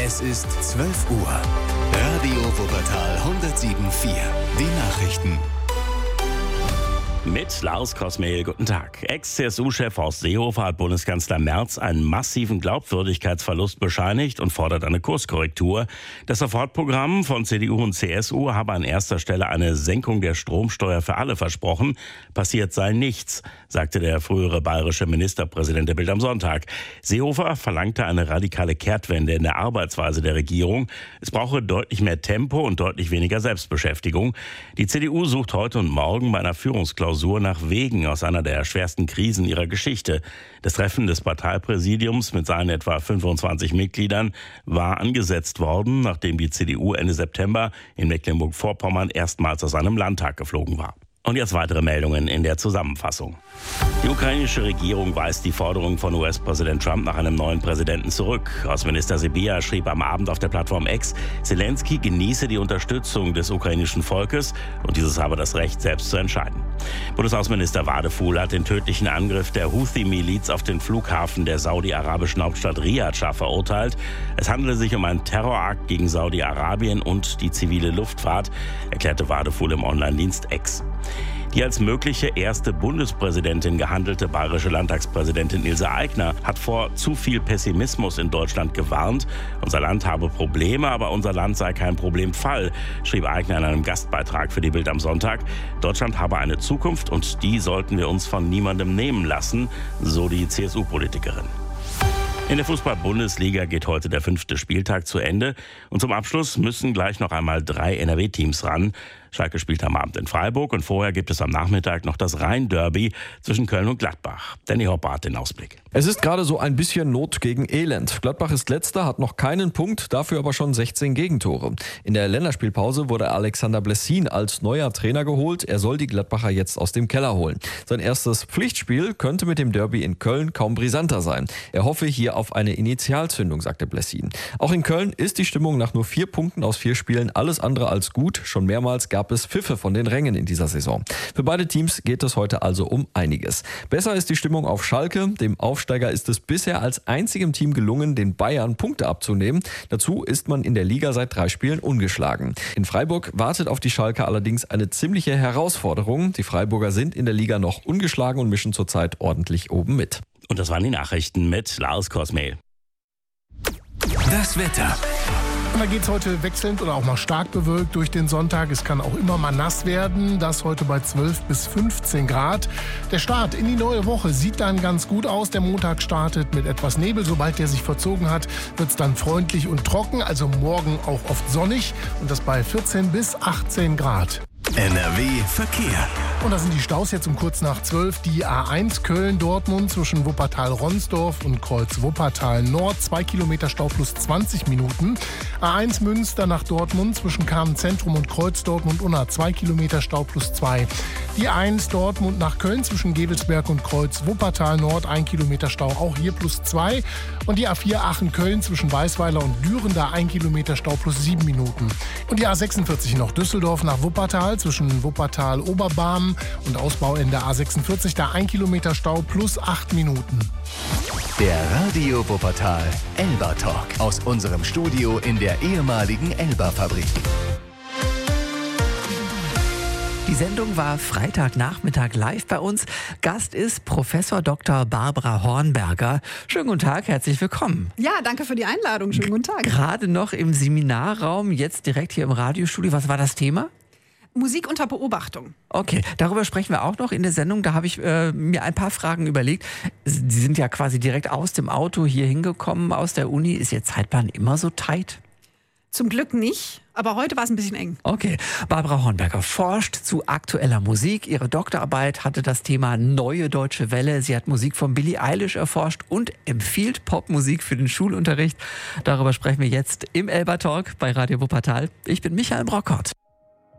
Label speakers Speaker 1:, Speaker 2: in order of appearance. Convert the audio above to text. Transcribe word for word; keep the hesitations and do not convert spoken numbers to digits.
Speaker 1: Es ist zwölf Uhr. Radio Wuppertal hundertsieben Komma vier. Die Nachrichten.
Speaker 2: Mit Lars Kosmehl, guten Tag. Ex-C S U-Chef Horst Seehofer hat Bundeskanzler Merz einen massiven Glaubwürdigkeitsverlust bescheinigt und fordert eine Kurskorrektur. Das Sofortprogramm von C D U und C S U habe an erster Stelle eine Senkung der Stromsteuer für alle versprochen. Passiert sei nichts, sagte der frühere bayerische Ministerpräsident der Bild am Sonntag. Seehofer verlangte eine radikale Kehrtwende in der Arbeitsweise der Regierung. Es brauche deutlich mehr Tempo und deutlich weniger Selbstbeschäftigung. Die C D U sucht heute und morgen bei einer Führungsklausur nach Wegen aus einer der schwersten Krisen ihrer Geschichte. Das Treffen des Parteipräsidiums mit seinen etwa fünfundzwanzig Mitgliedern war angesetzt worden, nachdem die C D U Ende September in Mecklenburg-Vorpommern erstmals aus einem Landtag geflogen war. Und jetzt weitere Meldungen in der Zusammenfassung. Die ukrainische Regierung weist die Forderung von U S-Präsident Trump nach einem neuen Präsidenten zurück. Außenminister Sybiha schrieb am Abend auf der Plattform X, Zelensky genieße die Unterstützung des ukrainischen Volkes und dieses habe das Recht, selbst zu entscheiden. Bundesaußenminister Wadefuhl hat den tödlichen Angriff der Houthi-Miliz auf den Flughafen der saudi-arabischen Hauptstadt Riyadh verurteilt. Es handele sich um einen Terrorakt gegen Saudi-Arabien und die zivile Luftfahrt, erklärte Wadefuhl im Online-Dienst X. Die als mögliche erste Bundespräsidentin gehandelte bayerische Landtagspräsidentin Ilse Aigner hat vor zu viel Pessimismus in Deutschland gewarnt. Unser Land habe Probleme, aber unser Land sei kein Problemfall, schrieb Aigner in einem Gastbeitrag für die Bild am Sonntag. Deutschland habe eine Zukunft und die sollten wir uns von niemandem nehmen lassen, so die C S U-Politikerin. In der Fußball-Bundesliga geht heute der fünfte Spieltag zu Ende. Und zum Abschluss müssen gleich noch einmal drei N R W-Teams ran. Schalke spielt am Abend in Freiburg und vorher gibt es am Nachmittag noch das Rhein-Derby zwischen Köln und Gladbach. Danny Hopper hat den Ausblick.
Speaker 3: Es ist gerade so ein bisschen Not gegen Elend. Gladbach ist letzter, hat noch keinen Punkt, dafür aber schon sechzehn Gegentore. In der Länderspielpause wurde Alexander Blessin als neuer Trainer geholt. Er soll die Gladbacher jetzt aus dem Keller holen. Sein erstes Pflichtspiel könnte mit dem Derby in Köln kaum brisanter sein. Er hoffe hier auf eine Initialzündung, sagte Blessin. Auch in Köln ist die Stimmung nach nur vier Punkten aus vier Spielen alles andere als gut. Schon mehrmals gab es Pfiffe von den Rängen in dieser Saison. Für beide Teams geht es heute also um einiges. Besser ist die Stimmung auf Schalke. Dem Aufsteiger ist es bisher als einzigem Team gelungen, den Bayern Punkte abzunehmen. Dazu ist man in der Liga seit drei Spielen ungeschlagen. In Freiburg wartet auf die Schalke allerdings eine ziemliche Herausforderung. Die Freiburger sind in der Liga noch ungeschlagen und mischen zurzeit ordentlich oben mit.
Speaker 2: Und das waren die Nachrichten mit Lars Kosmehl.
Speaker 1: Das Wetter.
Speaker 4: Da geht es heute wechselnd oder auch mal stark bewölkt durch den Sonntag. Es kann auch immer mal nass werden. Das heute bei zwölf bis fünfzehn Grad. Der Start in die neue Woche sieht dann ganz gut aus. Der Montag startet mit etwas Nebel. Sobald der sich verzogen hat, wird es dann freundlich und trocken. Also morgen auch oft sonnig. Und das bei vierzehn bis achtzehn Grad.
Speaker 1: N R W Verkehr.
Speaker 4: Und da sind die Staus jetzt um kurz nach zwölf. Die A eins Köln-Dortmund zwischen Wuppertal-Ronsdorf und Kreuz Wuppertal-Nord. Zwei Kilometer Stau plus zwanzig Minuten. A eins Münster nach Dortmund zwischen Kamen-Zentrum und Kreuz Dortmund-Unna. Zwei Kilometer Stau plus zwei. Die A eins Dortmund nach Köln zwischen Gevelsberg und Kreuz Wuppertal-Nord. Ein Kilometer Stau, auch hier plus zwei. Und die A vier Aachen-Köln zwischen Weißweiler und Düren. Da ein Kilometer Stau plus sieben Minuten. Und die A sechsundvierzig noch Düsseldorf nach Wuppertal zwischen Wuppertal-Oberbarm und Ausbauende A sechsundvierzig, da ein Kilometer Stau plus acht Minuten.
Speaker 1: Der Radio Wuppertal Elba Talk aus unserem Studio in der ehemaligen Elba-Fabrik.
Speaker 5: Die Sendung war Freitagnachmittag live bei uns. Gast ist Professor Doktor Barbara Hornberger. Schönen guten Tag, herzlich willkommen.
Speaker 6: Ja, danke für die Einladung. Schönen guten Tag.
Speaker 5: Gerade noch im Seminarraum, jetzt direkt hier im Radiostudio. Was war das Thema?
Speaker 6: Musik unter Beobachtung.
Speaker 5: Okay, darüber sprechen wir auch noch in der Sendung. Da habe ich äh, mir ein paar Fragen überlegt. Sie sind ja quasi direkt aus dem Auto hier hingekommen, aus der Uni. Ist Ihr Zeitplan immer so tight?
Speaker 6: Zum Glück nicht, aber heute war es ein bisschen eng.
Speaker 5: Okay, Barbara Hornberger forscht zu aktueller Musik. Ihre Doktorarbeit hatte das Thema Neue Deutsche Welle. Sie hat Musik von Billie Eilish erforscht und empfiehlt Popmusik für den Schulunterricht. Darüber sprechen wir jetzt im Elba Talk bei Radio Wuppertal. Ich bin Michael Brockert.